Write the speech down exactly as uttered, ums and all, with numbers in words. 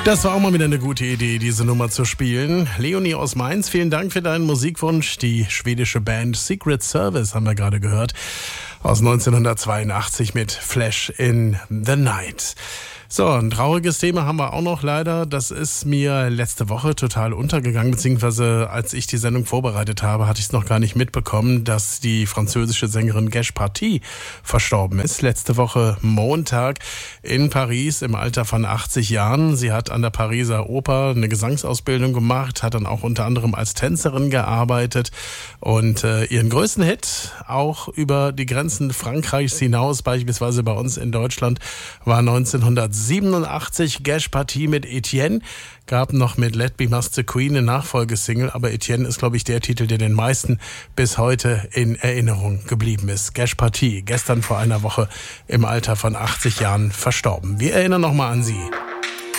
Das war auch mal wieder eine gute Idee, diese Nummer zu spielen. Leonie aus Mainz, vielen Dank für deinen Musikwunsch. Die schwedische Band Secret Service haben wir gerade gehört. Aus neunzehnhundertzweiundachtzig mit Flash in the Night. So, ein trauriges Thema haben wir auch noch leider. Das ist mir letzte Woche total untergegangen, beziehungsweise als ich die Sendung vorbereitet habe, hatte ich es noch gar nicht mitbekommen, dass die französische Sängerin Gesh Party verstorben ist. Letzte Woche Montag in Paris im Alter von achtzig Jahren. Sie hat an der Pariser Oper eine Gesangsausbildung gemacht, hat dann auch unter anderem als Tänzerin gearbeitet und äh, ihren größten Hit auch über die Grenzen Frankreichs hinaus, beispielsweise bei uns in Deutschland, war neunzehnhundertsiebenundachtzig Gesh Party mit Etienne. Gab noch mit Let Me Must the Queen eine Nachfolgesingle, aber Etienne ist, glaube ich, der Titel, der den meisten bis heute in Erinnerung geblieben ist. Gesh Party, gestern vor einer Woche im Alter von achtzig Jahren verstorben. Wir erinnern nochmal an sie.